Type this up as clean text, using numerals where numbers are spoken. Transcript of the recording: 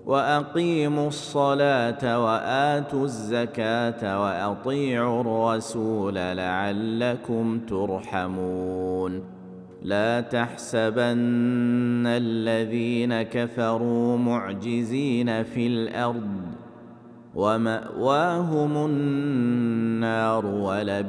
وأقيموا الصلاة وآتوا الزكاة وأطيعوا الرسول لعلكم ترحمون. لا تحسبن الذين كفروا معجزين في الأرض، ومأواهم النار ولبئس